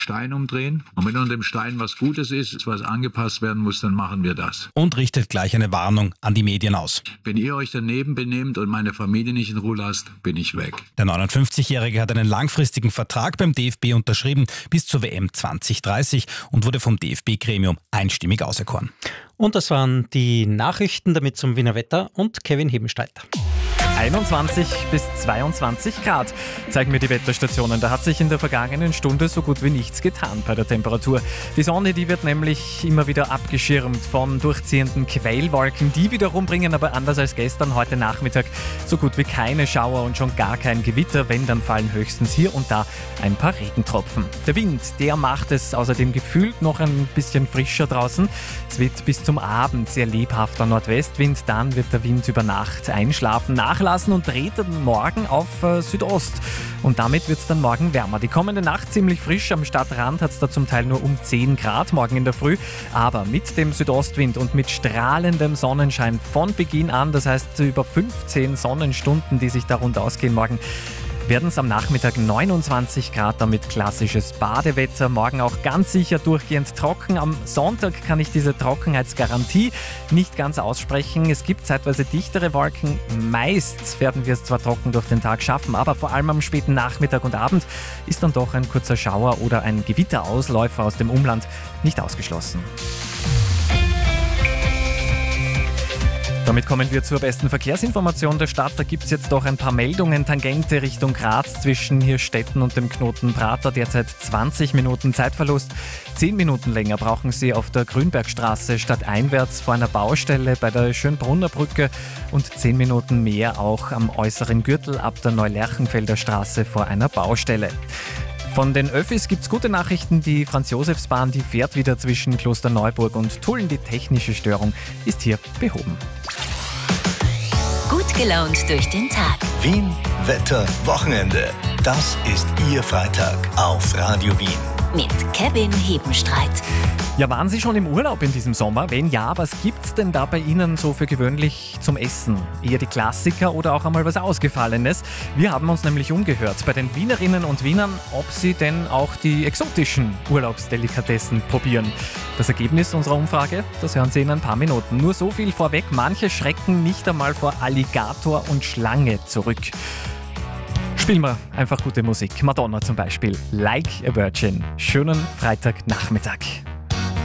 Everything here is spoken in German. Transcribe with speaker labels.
Speaker 1: Stein umdrehen. Und wenn unter dem Stein was Gutes ist, was angepasst werden muss, dann machen wir das.
Speaker 2: Und richtet gleich eine Warnung an die Medien aus.
Speaker 1: Wenn ihr euch daneben benehmt und meine Familie nicht in Ruhe lasst, bin ich weg.
Speaker 2: Der 59-Jährige hat einen langfristigen Vertrag beim DFB unterschrieben bis zur WM 2030 und wurde vom DFB-Gremium einstimmig auserkoren.
Speaker 3: Und das waren die Nachrichten, damit zum Wiener Wetter und Kevin Hebenstreit.
Speaker 4: 21 bis 22 Grad zeigen mir die Wetterstationen. Da hat sich in der vergangenen Stunde so gut wie nichts getan bei der Temperatur. Die Sonne, die wird nämlich immer wieder abgeschirmt von durchziehenden Quellwolken. Die wiederum bringen aber anders als gestern heute Nachmittag so gut wie keine Schauer und schon gar kein Gewitter. Wenn, dann fallen höchstens hier und da ein paar Regentropfen. Der Wind, der macht es außerdem gefühlt noch ein bisschen frischer draußen. Es wird bis zum Abend sehr lebhafter Nordwestwind. Dann wird der Wind über Nacht einschlafen, nachlassen und dreht dann morgen auf Südost. Und damit wird es dann morgen wärmer. Die kommende Nacht ziemlich frisch. Am Stadtrand hat es da zum Teil nur um 10 Grad morgen in der Früh. Aber mit dem Südostwind und mit strahlendem Sonnenschein von Beginn an, das heißt über 15 Sonnenstunden, die sich da rund ausgehen morgen, werden es am Nachmittag 29 Grad, damit klassisches Badewetter. Morgen auch ganz sicher durchgehend trocken. Am Sonntag kann ich diese Trockenheitsgarantie nicht ganz aussprechen. Es gibt zeitweise dichtere Wolken. Meist werden wir es zwar trocken durch den Tag schaffen, aber vor allem am späten Nachmittag und Abend ist dann doch ein kurzer Schauer oder ein Gewitterausläufer aus dem Umland nicht ausgeschlossen. Damit kommen wir zur besten Verkehrsinformation der Stadt. Da gibt es jetzt doch ein paar Meldungen. Tangente Richtung Graz zwischen Hirstetten und dem Knoten Prater. Derzeit 20 Minuten Zeitverlust. 10 Minuten länger brauchen Sie auf der Grünbergstraße stadteinwärts vor einer Baustelle bei der Schönbrunner Brücke und 10 Minuten mehr auch am äußeren Gürtel ab der Neulerchenfelder Straße vor einer Baustelle. Von den Öffis gibt es gute Nachrichten. Die Franz-Josefs-Bahn, die fährt wieder zwischen Klosterneuburg und Tulln. Die technische Störung ist hier behoben.
Speaker 5: Gut gelaunt durch den Tag.
Speaker 6: Wien, Wetter, Wochenende. Das ist Ihr Freitag auf Radio Wien.
Speaker 5: Mit Kevin Hebenstreit.
Speaker 4: Ja, waren Sie schon im Urlaub in diesem Sommer? Wenn ja, was gibt's denn da bei Ihnen so für gewöhnlich zum Essen? Eher die Klassiker oder auch einmal was Ausgefallenes? Wir haben uns nämlich umgehört bei den Wienerinnen und Wienern, ob sie denn auch die exotischen Urlaubsdelikatessen probieren. Das Ergebnis unserer Umfrage, das hören Sie in ein paar Minuten. Nur so viel vorweg, manche schrecken nicht einmal vor Alligator und Schlange zurück. Spielen wir einfach gute Musik. Madonna zum Beispiel. Like a Virgin. Schönen Freitagnachmittag.